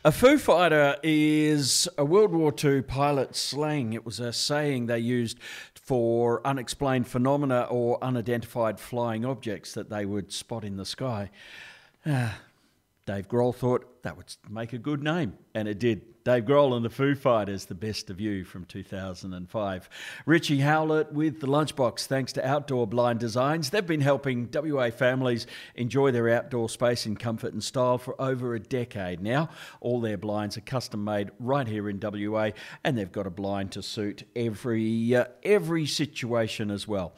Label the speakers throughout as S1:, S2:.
S1: A Foo Fighter is a World War II pilot slang. It was a saying they used for unexplained phenomena or unidentified flying objects that they would spot in the sky. Dave Grohl thought that would make a good name, and it did. Dave Grohl and the Foo Fighters, The Best of You from 2005. Richie Howlett with The Lunchbox, thanks to Outdoor Blind Designs. They've been helping WA families enjoy their outdoor space in comfort and style for over a decade now. All their blinds are custom made right here in WA, and they've got a blind to suit every situation as well.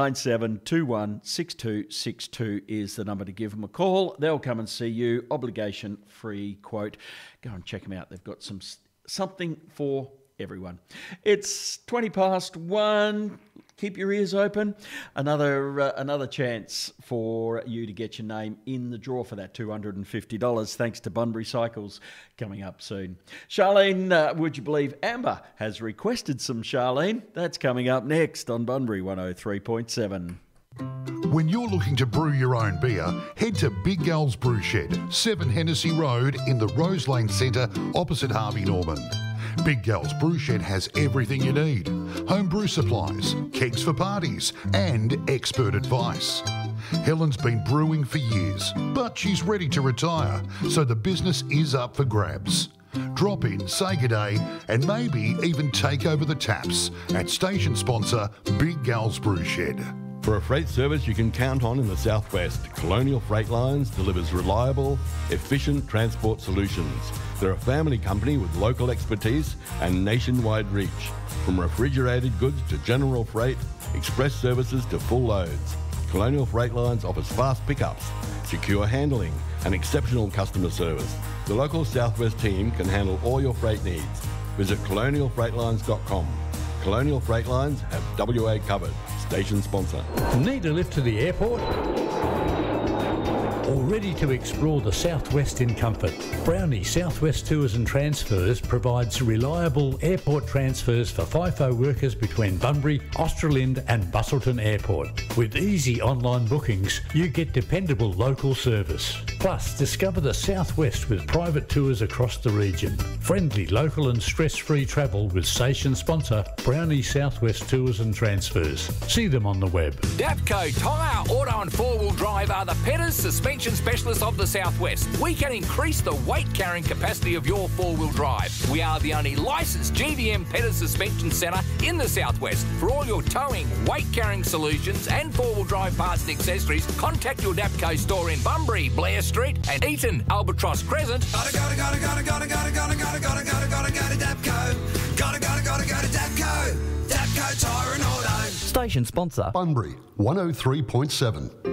S1: 97216262 is the number to give them a call. They'll come and see you, obligation-free quote. Go and check them out. They've got something for everyone. It's 1:20. Keep your ears open. Another chance for you to get your name in the draw for that $250, thanks to Bunbury Cycles, coming up soon. Charlene, would you believe Amber has requested some Charlene? That's coming up next on Bunbury 103.7.
S2: When you're looking to brew your own beer, head to Big Gal's Brew Shed, 7 Hennessy Road in the Rose Lane Centre opposite Harvey Norman. Big Gal's Brew Shed has everything you need: home brew supplies, kegs for parties, and expert advice. Helen's been brewing for years, but she's ready to retire, so the business is up for grabs. Drop in, say good day, and maybe even take over the taps at station sponsor Big Gal's Brew Shed.
S3: For a freight service you can count on in the southwest, Colonial Freight Lines delivers reliable, efficient transport solutions. They're a family company with local expertise and nationwide reach. From refrigerated goods to general freight, express services to full loads, Colonial Freight Lines offers fast pickups, secure handling and exceptional customer service. The local southwest team can handle all your freight needs. Visit colonialfreightlines.com. Colonial Freight Lines have WA covered. Station sponsor.
S4: Need a lift to the airport? Or ready to explore the southwest in comfort? Brownie Southwest Tours and Transfers provides reliable airport transfers for FIFO workers between Bunbury, Australind and Busselton Airport. With easy online bookings, you get dependable local service. Plus, discover the southwest with private tours across the region. Friendly, local and stress-free travel with station sponsor Brownie Southwest Tours and Transfers. See them on the web.
S5: Dapco Tyre, Auto and 4-wheel drive are the Petters suspension specialists of the southwest. We can increase the weight carrying capacity of your 4-wheel drive. We are the only licensed GVM Petters suspension centre in the southwest. For all your towing, weight carrying solutions and 4-wheel drive parts and accessories, contact your Dapco store in Bunbury, Blair Street and Eaton, Albatross Crescent. Gotta go to Dapco. Gotta go to Dapco. Dapco Tyre and Auto.
S6: Station sponsor
S2: Bunbury 103.7.